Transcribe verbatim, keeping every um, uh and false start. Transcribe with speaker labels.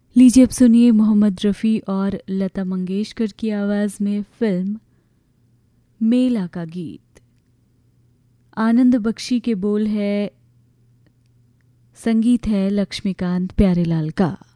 Speaker 1: लीजिए अब सुनिए मोहम्मद रफ़ी और लता मंगेशकर की आवाज़ में फिल्म मेला का गीत। आनंद बख्शी के बोल है, संगीत है लक्ष्मीकांत प्यारेलाल का।